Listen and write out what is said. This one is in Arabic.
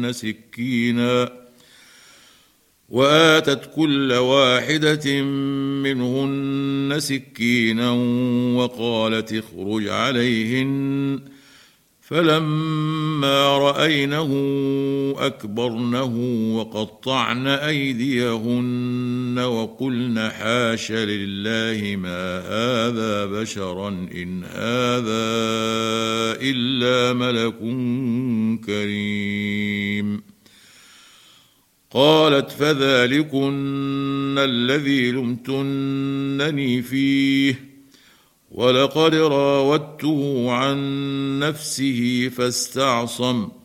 سكينا وآتت كل واحدة منهن سكينا وقالت اخرج عليهن فلما رأينه أكبرنه وقطعن أيديهن وقلن حاش لله ما هذا بشرا إن هذا إلا ملك كريم. قالت فذلكن الذي لمتنني فيه ولقد راودته عن نفسه فاستعصم